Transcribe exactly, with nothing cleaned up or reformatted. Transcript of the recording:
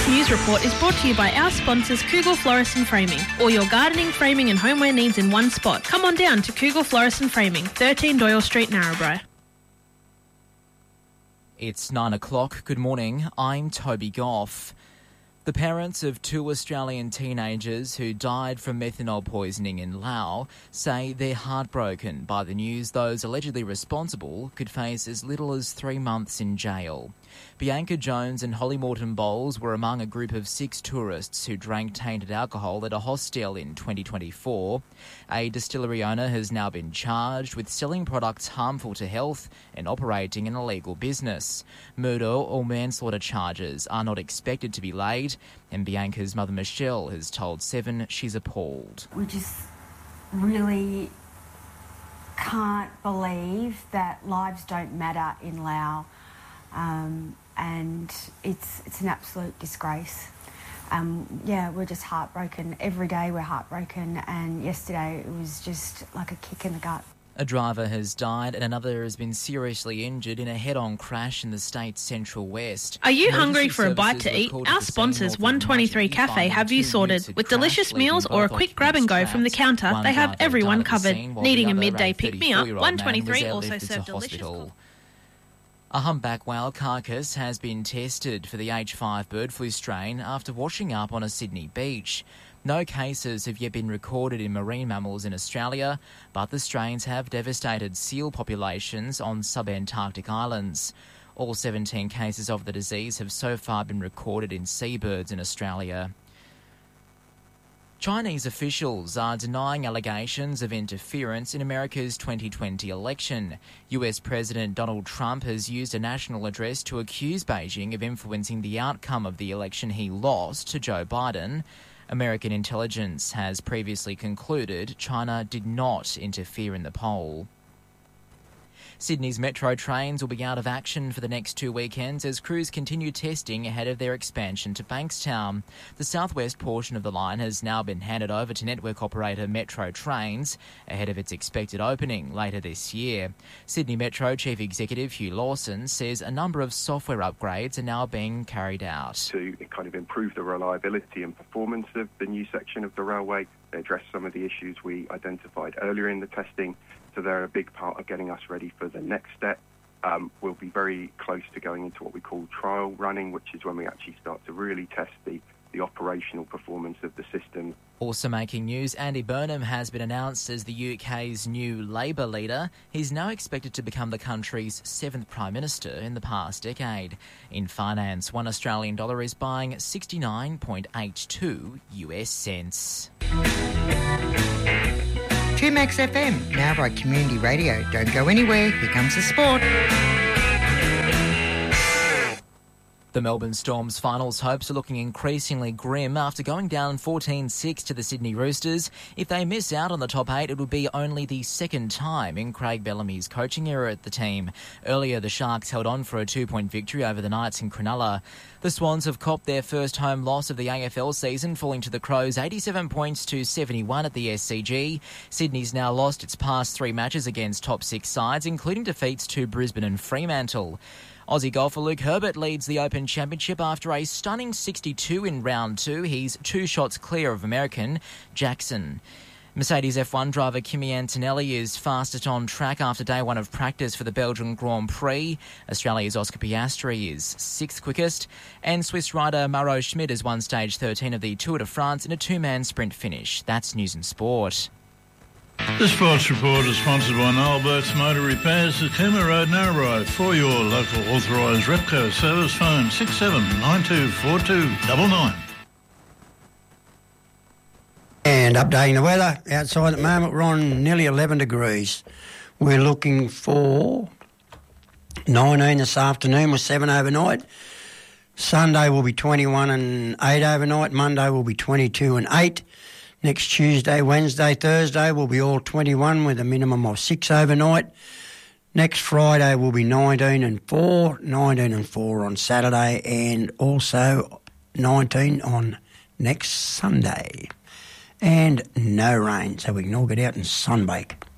This news report is brought to you by our sponsors Kugel Florist and Framing. All your gardening, framing and homeware needs in one spot. Come on down to Kugel Florist and Framing, thirteen Doyle Street, Narrabri. It's nine o'clock. Good morning. I'm Toby Goff. The parents of two Australian teenagers who died from methanol poisoning in Laos say they're heartbroken by the news those allegedly responsible could face as little as three months in jail. Bianca Jones and Holly Morton Bowles were among a group of six tourists who drank tainted alcohol at a hostel in twenty twenty-four. A distillery owner has now been charged with selling products harmful to health and operating an illegal business. Murder or manslaughter charges are not expected to be laid, and Bianca's mother Michelle has told Seven she's appalled. We just really can't believe that lives don't matter in Laos. Um, and it's it's an absolute disgrace. Um, yeah, we're just heartbroken. Every day we're heartbroken, and yesterday it was just like a kick in the gut. A driver has died and another has been seriously injured in a head-on crash in the state's central west. Are you hungry for a bite to eat? Our sponsors, one twenty-three Cafe, have you sorted. With delicious meals or a quick grab-and-go from the counter, they have everyone covered. Needing a midday pick-me-up, one twenty-three also serve delicious... A humpback whale carcass has been tested for the H five bird flu strain after washing up on a Sydney beach. No cases have yet been recorded in marine mammals in Australia, but the strains have devastated seal populations on subantarctic islands. All seventeen cases of the disease have so far been recorded in seabirds in Australia. Chinese officials are denying allegations of interference in America's twenty twenty election. U S President Donald Trump has used a national address to accuse Beijing of influencing the outcome of the election he lost to Joe Biden. American intelligence has previously concluded China did not interfere in the poll. Sydney's metro trains will be out of action for the next two weekends as crews continue testing ahead of their expansion to Bankstown. The southwest portion of the line has now been handed over to network operator Metro Trains ahead of its expected opening later this year. Sydney Metro Chief Executive Hugh Lawson says a number of software upgrades are now being carried out. To kind of improve the reliability and performance of the new section of the railway, they address some of the issues we identified earlier in the testing. So they're a big part of getting us ready for the next step. Um, we'll be very close to going into what we call trial running, which is when we actually start to really test the, the operational performance of the system. Also making news, Andy Burnham has been announced as the U K's new Labour leader. He's now expected to become the country's seventh Prime Minister in the past decade. In finance, one Australian dollar is buying sixty-nine point eight two US cents. two Max F M, Narrabri Community Radio. Don't go anywhere, here comes the sport. The Melbourne Storm's finals hopes are looking increasingly grim after going down fourteen six to the Sydney Roosters. If they miss out on the top eight, it would be only the second time in Craig Bellamy's coaching era at the team. Earlier, the Sharks held on for a two-point victory over the Knights in Cronulla. The Swans have copped their first home loss of the A F L season, falling to the Crows eighty-seven points to seventy-one at the S C G. Sydney's now lost its past three matches against top six sides, including defeats to Brisbane and Fremantle. Aussie golfer Luke Herbert leads the Open Championship after a stunning sixty-two in round two. He's two shots clear of American Jackson. Mercedes F one driver Kimi Antonelli is fastest on track after day one of practice for the Belgian Grand Prix. Australia's Oscar Piastri is sixth quickest. And Swiss rider Maro Schmidt has won stage thirteen of the Tour de France in a two-man sprint finish. That's News and Sport. The Sports Report is sponsored by Noel Burke's Motor Repairs at Cooma Road, Narrabri. For your local authorised Repco service, phone six seven nine two four two nine nine. And updating the weather, outside at the moment we're on nearly eleven degrees. We're looking for nineteen this afternoon with seven overnight. Sunday will be twenty-one and eight overnight. Monday will be twenty-two and eight. Next Tuesday, Wednesday, Thursday will be all twenty-one with a minimum of six overnight. Next Friday will be nineteen and four, nineteen and four on Saturday, and also nineteen on next Sunday. And no rain, so we can all get out and sunbake.